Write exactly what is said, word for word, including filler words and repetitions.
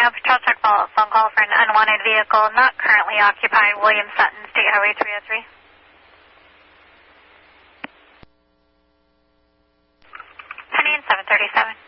a patrol check follow-up phone call for an unwanted vehicle not currently occupied, William Sutton, State Highway three oh three. Penny and seven thirty-seven.